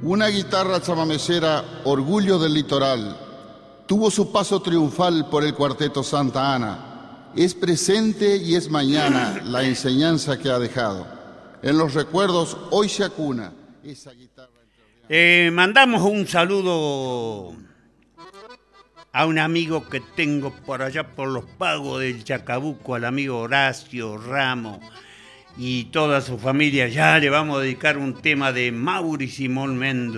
Una guitarra chamamecera, orgullo del litoral, tuvo su paso triunfal por el Cuarteto Santa Ana. Es presente y es mañana la enseñanza que ha dejado. En los recuerdos hoy se acuna esa guitarra. Mandamos un saludo a un amigo que tengo por allá por los pagos del Chacabuco, al amigo Horacio Ramos y toda su familia. Ya le vamos a dedicar un tema de Mauri y Simón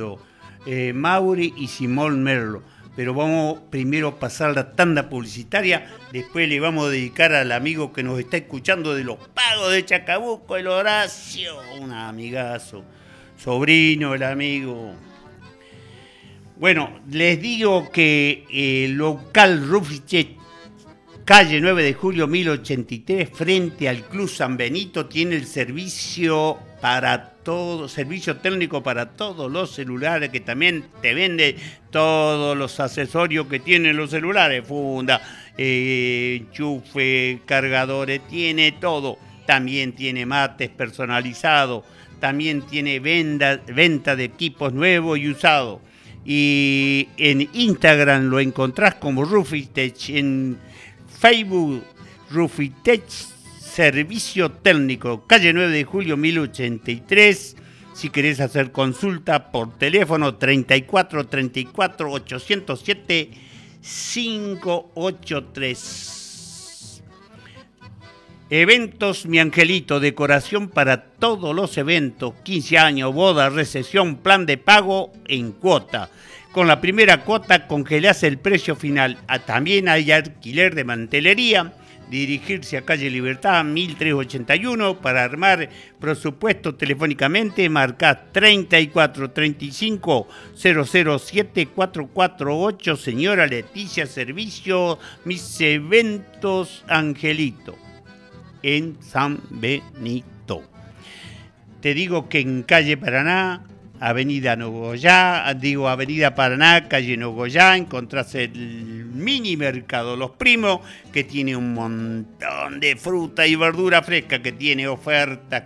Merlo. Pero vamos primero a pasar la tanda publicitaria, después le vamos a dedicar al amigo que nos está escuchando de los pagos de Chacabuco, el Horacio, un amigazo, sobrino, el amigo. Bueno, les digo que el local Rufitech, calle 9 de julio 1083, frente al Club San Benito, tiene el servicio técnico para todos los celulares, que también te vende todos los accesorios que tienen los celulares, funda, enchufe, cargadores, tiene todo. También tiene mates personalizados, también tiene venta de equipos nuevos y usados. Y en Instagram lo encontrás como Rufitech, en Facebook Rufitech Servicio Técnico, calle 9 de julio 1083. Si querés hacer consulta por teléfono 34 34 807 583. Eventos Mi Angelito, decoración para todos los eventos, 15 años, boda, recesión, plan de pago en cuota. Con la primera cuota congelás el precio final. También hay alquiler de mantelería. Dirigirse a calle Libertad 1381 para armar presupuesto telefónicamente. Marcás 34 35 007 448. Señora Leticia Servicio Mis Eventos Angelito, en San Benito. Te digo que en calle Paraná, Avenida Paraná, calle Nogoyá, encontrás el mini mercado Los Primos, que tiene un montón de fruta y verdura fresca, que tiene ofertas.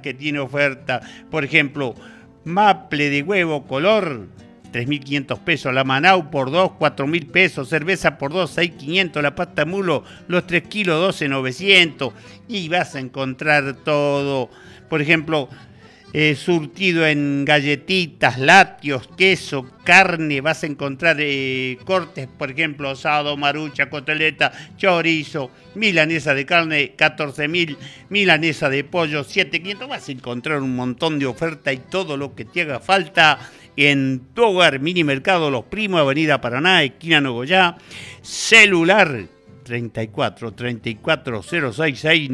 Por ejemplo, maple de huevo color, 3.500 pesos, la Manau por 2, 4.000 pesos, cerveza por 2, 6.500, la pasta mulo, los 3 kilos, 12.900, y vas a encontrar todo. Por ejemplo, surtido en galletitas, lácteos, queso, carne, vas a encontrar cortes, por ejemplo, asado, marucha, costeleta, chorizo, milanesa de carne, 14.000, milanesa de pollo, 7.500, vas a encontrar un montón de oferta y todo lo que te haga falta en tu hogar. Mini Mercado Los Primos, Avenida Paraná, esquina Nogoyá, celular 34 34 066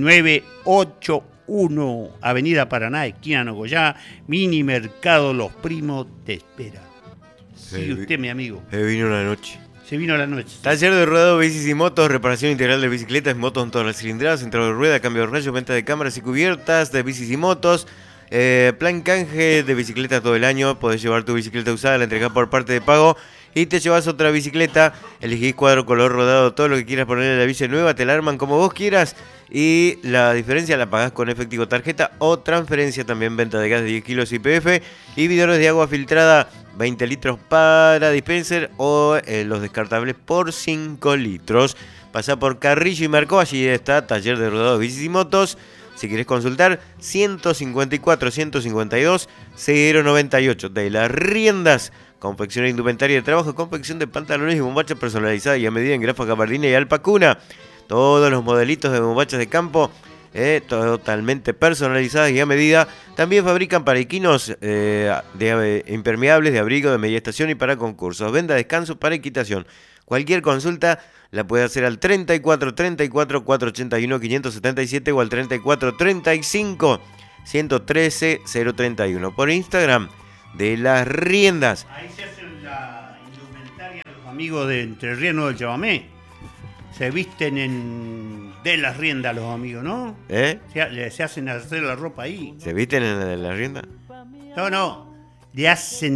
981. Avenida Paraná, esquina Nogoyá, Mini Mercado Los Primos te espera. Sí, usted, mi amigo. Se vino la noche. Taller de ruedo, bicis y motos, reparación integral de bicicletas, motos en todas las cilindradas, central de rueda, cambio de rayos, venta de cámaras y cubiertas de bicis y motos. Plan canje de bicicleta todo el año. Podés llevar tu bicicleta usada, la entregás por parte de pago y te llevas otra bicicleta. Elegís cuadro, color, rodado, todo lo que quieras ponerle a la bici nueva, te la arman como vos quieras. Y la diferencia la pagás con efectivo, tarjeta o transferencia. También venta de gas de 10 kilos YPF y bidones de agua filtrada 20 litros para dispenser o los descartables por 5 litros. Pasá por Carrillo y Marcó, allí está Taller de Rodado, Bicis y Motos. Si querés consultar, 154 152 098. De las riendas, confección de indumentaria de trabajo, confección de pantalones y bombachas personalizadas y a medida en grapa, gabardina y alpacuna. Todos los modelitos de bombachas de campo, totalmente personalizadas y a medida. También fabrican paraquinos de impermeables, de abrigo, de media estación y para concursos. Venta, descanso para equitación. Cualquier consulta la puede hacer al 34 34 481 577 o al 34 35 113 031 por Instagram de las riendas. Ahí se hacen la indumentaria los amigos de Entre Ríos del Chamamé. Se visten de las riendas los amigos, ¿no? Se hacen hacer la ropa ahí. ¿Se visten en la rienda? No. Le hacen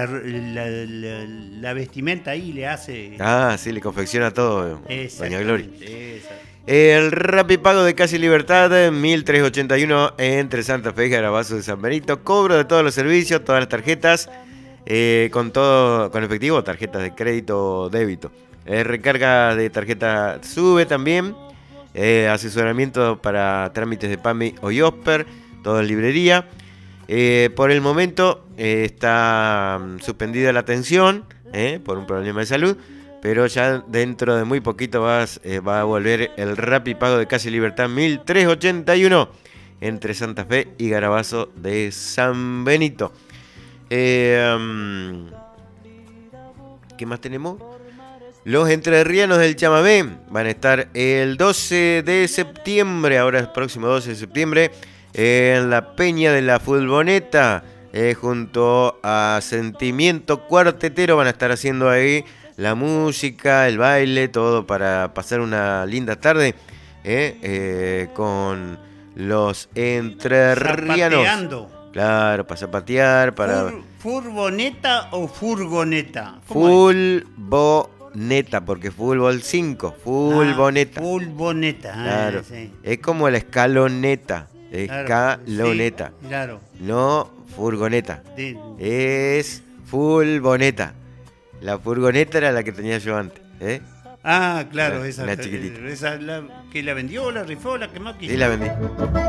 la vestimenta ahí, le hace... Ah, sí, le confecciona todo, doña Gloria. Exacto. El Rapipago de Calle Libertad, 1381 entre Santa Fe y Garabazo de San Benito. Cobro de todos los servicios, todas las tarjetas. con todo, con efectivo, tarjetas de crédito o débito. Recarga de tarjeta sube también. Asesoramiento para trámites de PAMI o IOSPER, todo en librería. Por el momento está suspendida la atención por un problema de salud, pero ya dentro de muy poquito va a volver el Rapipago de Calle Libertad 1381 entre Santa Fe y Garabazo de San Benito. ¿Qué más tenemos? Los entrerrianos del chamamé van a estar el 12 de septiembre, ahora el próximo 12 de septiembre, en la Peña de la Fulboneta, junto a Sentimiento Cuartetero. Van a estar haciendo ahí la música, el baile, todo para pasar una linda tarde con los entrerrianos. Zapateando. Claro, para zapatear, para... ¿Furgoneta o furgoneta? Fulboneta, porque fútbol 5, fulboneta. Fulboneta, Claro, sí. es como la escaloneta, Claro, escaloneta, sí, claro. no furgoneta, De- es fulboneta. La furgoneta era la que tenía yo antes, Ah, claro, La- esa. la chiquitita. Esa que la vendió, la rifó, la que más quiso. Sí, la vendí.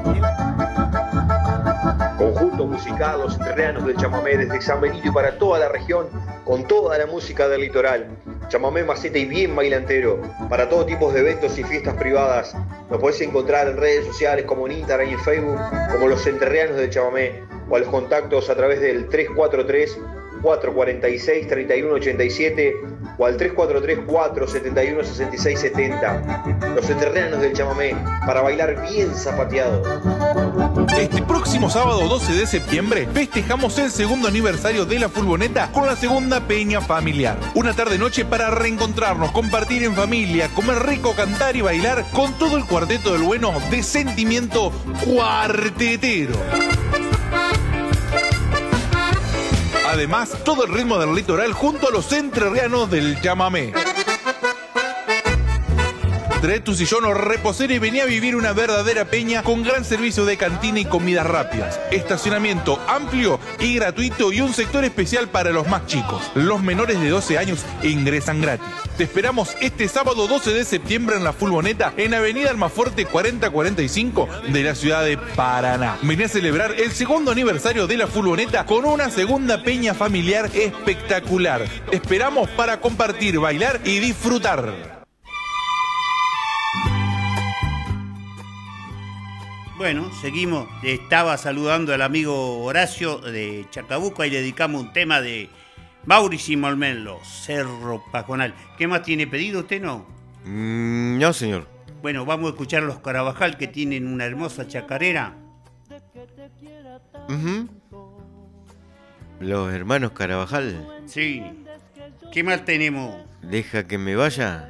Conjunto musical Los Entrerrianos del Chamamé desde San Benito y para toda la región, con toda la música del litoral. Chamamé maceta y bien bailantero, para todo tipo de eventos y fiestas privadas. Nos podés encontrar en redes sociales como en Instagram y en Facebook como Los Entrerrianos del Chamamé, o a los contactos a través del 343-446-3187 o al 343-471-6670. Los Entrerrianos del Chamamé, para bailar bien zapateado. Este próximo sábado 12 de septiembre festejamos el segundo aniversario de la Fulboneta con la segunda peña familiar. Una tarde-noche para reencontrarnos, compartir en familia, comer rico, cantar y bailar con todo el cuarteto del bueno de Sentimiento Cuartetero. Además, todo el ritmo del litoral junto a los entrerrianos del chamamé. Trae tu sillón o reposera y vení a vivir una verdadera peña con gran servicio de cantina y comidas rápidas. Estacionamiento amplio y gratuito y un sector especial para los más chicos. Los menores de 12 años ingresan gratis. Te esperamos este sábado 12 de septiembre en la Fulboneta, en Avenida Almafuerte 4045 de la ciudad de Paraná. Vení a celebrar el segundo aniversario de la Fulboneta con una segunda peña familiar espectacular. Te esperamos para compartir, bailar y disfrutar. Bueno, seguimos. Estaba saludando al amigo Horacio de Chacabuco y le dedicamos un tema de Mauricio Molmenlo, Cerro Pajonal. ¿Qué más tiene pedido usted, no? No, señor. Bueno, vamos a escuchar los Carabajal, que tienen una hermosa chacarera. Ujú. Los hermanos Carabajal. Sí. ¿Qué más tenemos? Deja que me vaya.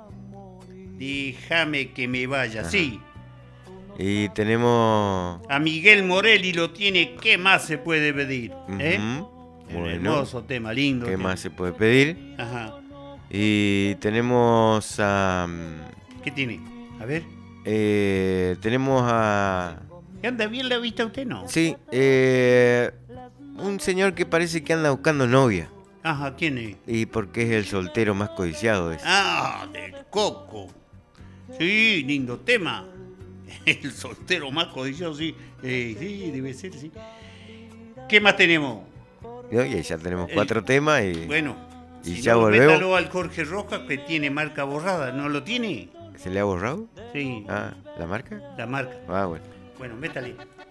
Déjame que me vaya. Sí. Y tenemos... A Miguel Morelli lo tiene. ¿Qué más se puede pedir? Ujú. Un Bueno, hermoso tema, lindo. ¿qué tema. más se puede pedir? Ajá. Y tenemos a... ¿Qué tiene? A ver. tenemos a... ¿Anda bien la vista usted, no? Sí, un señor que parece que anda buscando novia. Ajá, ¿quién es? Y porque es el soltero más codiciado. Ah, del Coco. Sí, lindo tema. El soltero más codicioso, sí. Sí, debe ser, sí. ¿Qué más tenemos? ¿No? Y ahí ya tenemos 4 temas y... Bueno, y si ya no, volvemos. métalo al Jorge Rojas, que tiene marca borrada. ¿No lo tiene? ¿Se le ha borrado? Sí, Ah, ¿la marca? la marca. Ah, bueno. Bueno, métale.